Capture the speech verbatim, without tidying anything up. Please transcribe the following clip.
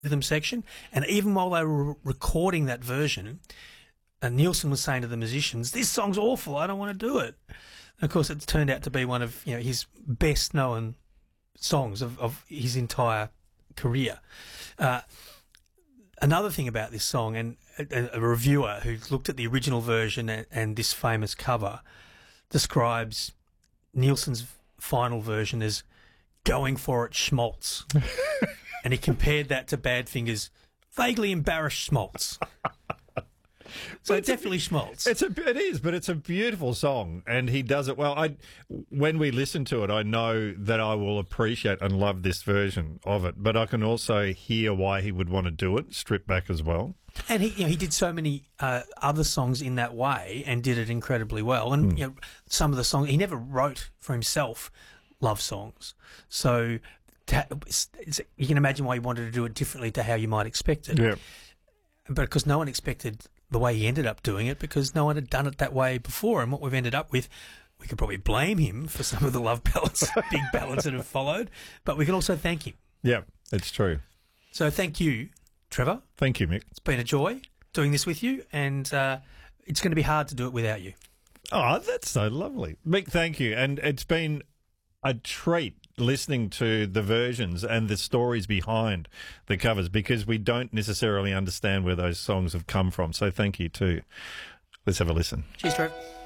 rhythm section. And even while they were recording that version, uh, Nielsen was saying to the musicians, "This song's awful. I don't want to do it." And of course, it's turned out to be one of you know his best known songs of, of his entire career. Uh, another thing about this song, and a, a reviewer who looked at the original version and, and this famous cover describes Nielsen's final version as going for it schmaltz. And he compared that to Badfinger's vaguely embarrassed schmaltz. So it's definitely schmaltz. It's a, it is, but it's a beautiful song, and he does it well. I, when we listen to it, I know that I will appreciate and love this version of it, but I can also hear why he would want to do it, stripped back as well. And he, you know, he did so many uh, other songs in that way and did it incredibly well. And mm. you know, some of the songs, he never wrote for himself love songs. So to, it's, it's, you can imagine why he wanted to do it differently to how you might expect it. Yeah. But because no one expected the way he ended up doing it, because no one had done it that way before. And what we've ended up with, we could probably blame him for some of the love ballads, big ballads that have followed, but we can also thank him. Yeah, it's true. So thank you, Trevor. Thank you, Mick. It's been a joy doing this with you, and uh, it's going to be hard to do it without you. Oh, that's so lovely. Mick, thank you. And it's been a treat listening to the versions and the stories behind the covers, because we don't necessarily understand where those songs have come from. So thank you too. Let's have a listen. Cheers, Trev.